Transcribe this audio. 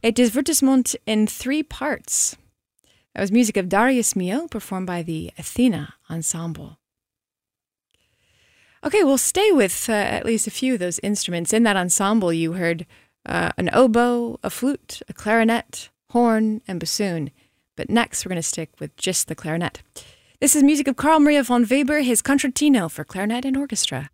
A Divertissement in 3 parts. That was music of Darius Milhaud, performed by the Athena Ensemble. Okay, we'll stay with at least a few of those instruments. In that ensemble, you heard an oboe, a flute, a clarinet, horn, and bassoon. But next, we're going to stick with just the clarinet. This is music of Carl Maria von Weber, his Concertino for clarinet and orchestra.